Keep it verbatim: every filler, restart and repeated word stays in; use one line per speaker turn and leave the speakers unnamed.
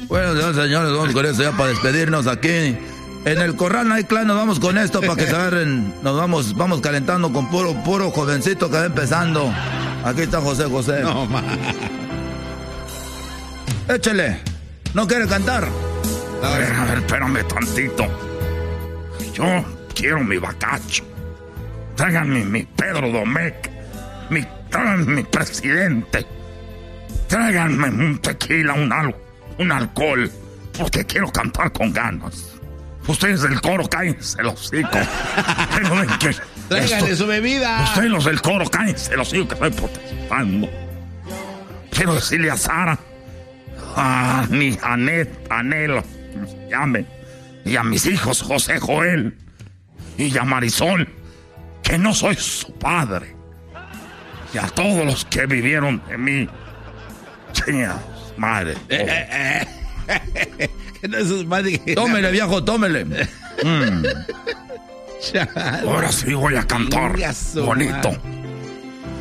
Bueno, señores, vamos con eso ya para despedirnos aquí. En el corral no hay clan, nos vamos con esto para que se agarren. Nos vamos, vamos calentando con puro, puro jovencito que va empezando. Aquí está José José.
No, ma.
Échele. ¿No quiere cantar?
A ver, a ver, espérame tantito. Yo quiero mi bacacho. Tráiganme mi Pedro Domecq. Mi, tráiganme mi presidente. Tráiganme un tequila, un algo, un alcohol. Porque quiero cantar con ganas. Ustedes del coro, cállense los hocico.
Tráiganle su bebida.
Ustedes los del coro, cállense los hocico, que estoy protestando. Quiero decirle a Sara, a mi Anet, Anelo, como se llame, y a mis hijos José Joel y a Marisol, que no soy su padre. Y a todos los que vivieron de mí. Chingados, madre.
Eh, eh, eh. No es su madre.
Tómele, viejo, tómele. Mm.
Ahora sí voy a cantar bonito.